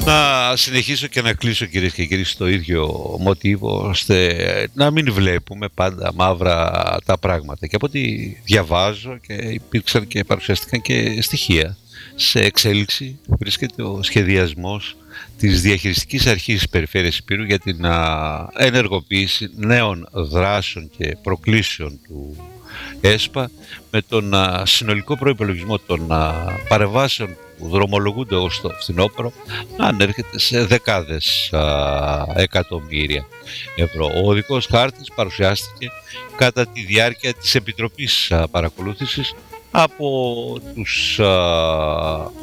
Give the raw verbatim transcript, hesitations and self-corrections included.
Να συνεχίσω και να κλείσω, κυρίες και κύριοι, στο ίδιο μοτίβο, ώστε να μην βλέπουμε πάντα μαύρα τα πράγματα. Και από ό,τι διαβάζω, και υπήρξαν και παρουσιαστηκαν και στοιχεία σε εξέλιξη, βρίσκεται ο σχεδιασμός της Διαχειριστικής Αρχής Περιφέρειας Ηπείρου για την α, ενεργοποίηση νέων δράσεων και προκλήσεων του ΕΣΠΑ, με τον α, συνολικό προϋπολογισμό των α, παρεμβάσεων που δρομολογούνται ως το φθινόπωρο να ανέρχεται σε δεκάδες α, εκατομμύρια ευρώ. Ο οδικός χάρτης παρουσιάστηκε κατά τη διάρκεια της Επιτροπής α, Παρακολούθησης από τους α,